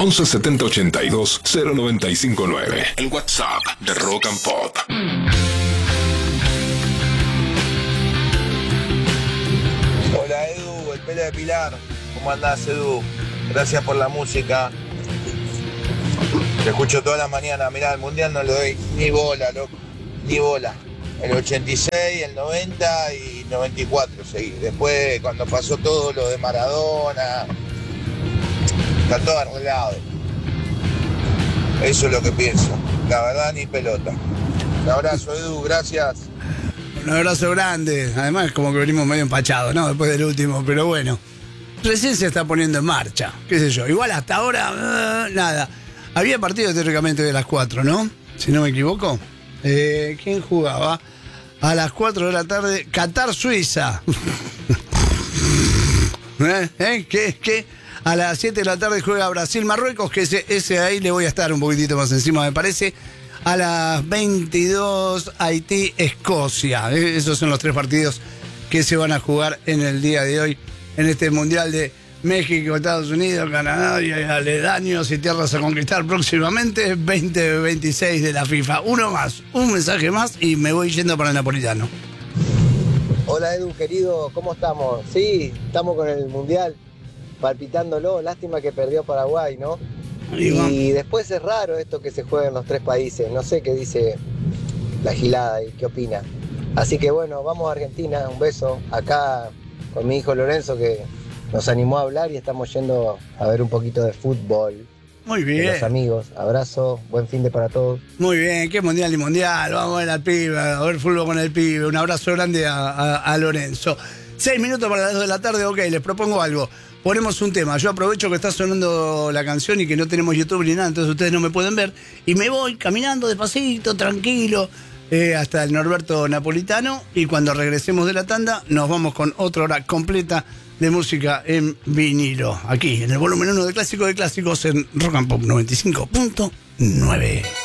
11 70 82 0959. El WhatsApp de Rock and Pop. Hola Edu, el pelo de Pilar. ¿Cómo andás, Edu? Gracias por la música. Te escucho toda la mañana. Mirá, el mundial no le doy ni bola, loco. Ni bola. El 86, el 90 y 94 seguí. Después, cuando pasó todo lo de Maradona, está todo arreglado. Eso es lo que pienso. La verdad, ni pelota. Un abrazo, Edu. Gracias. Un abrazo grande. Además, como que venimos medio empachados, ¿no? Después del último, pero bueno. Recién se está poniendo en marcha. Qué sé yo. Igual hasta ahora, nada. Había partido teóricamente de las 4, ¿no? Si no me equivoco. ¿Quién jugaba? A las 4 de la tarde, Qatar-Suiza. ¿Qué? A las 7 de la tarde juega Brasil-Marruecos, que ese ahí le voy a estar un poquitito más encima, me parece. A las 22, Haití-Escocia. Esos son los 3 partidos que se van a jugar en el día de hoy, en este Mundial de México, Estados Unidos, Canadá y aledaños y tierras a conquistar próximamente, 2026 de la FIFA. Uno más, un mensaje más y me voy yendo para el Napolitano. Hola Edu, querido, ¿cómo estamos? Sí, estamos con el Mundial, palpitándolo. Lástima que perdió Paraguay, ¿no? Y después es raro esto que se juega en los 3 países. No sé qué dice la gilada y qué opina. Así que bueno, vamos a Argentina, un beso. Acá con mi hijo Lorenzo, que nos animó a hablar y estamos yendo a ver un poquito de fútbol. Muy bien. De los amigos. Abrazo, buen fin de para todos. Muy bien, qué mundial y mundial. Vamos a ver al pibe, a ver fútbol con el pibe. Un abrazo grande a Lorenzo. 6 minutos para las 2 de la tarde, ok, les propongo algo. Ponemos un tema. Yo aprovecho que está sonando la canción y que no tenemos YouTube ni nada, entonces ustedes no me pueden ver. Y me voy caminando despacito, tranquilo, hasta el Norberto Napolitano. Y cuando regresemos de la tanda, nos vamos con otra hora completa de música en vinilo. Aquí, en el volumen 1 de Clásicos en Rock and Pop 95.9.